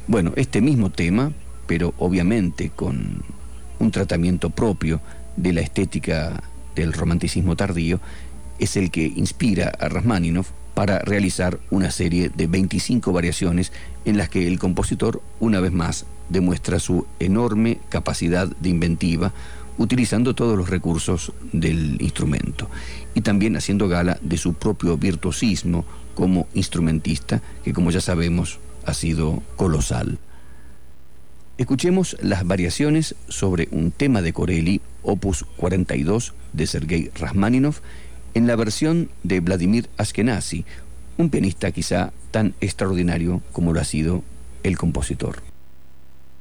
Bueno, este mismo tema, pero obviamente con un tratamiento propio de la estética del romanticismo tardío, es el que inspira a Rajmáninov para realizar una serie de 25 variaciones en las que el compositor, una vez más, demuestra su enorme capacidad de inventiva, utilizando todos los recursos del instrumento y también haciendo gala de su propio virtuosismo como instrumentista, que como ya sabemos ha sido colosal. Escuchemos las variaciones sobre un tema de Corelli, opus 42 de Sergei Rajmáninov, en la versión de Vladimir Ashkenazy, un pianista quizá tan extraordinario como lo ha sido el compositor.